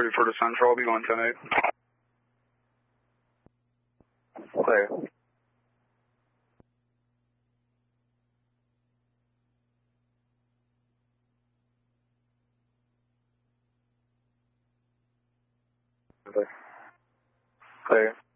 34 to Central, I'll be going 10-8. Clear. Clear.